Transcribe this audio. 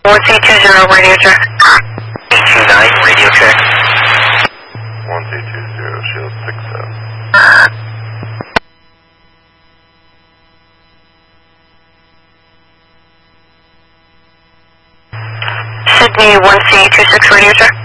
1C20 radio check. 829 radio check. 1C20, shield 67. Sydney 1C26 radio check.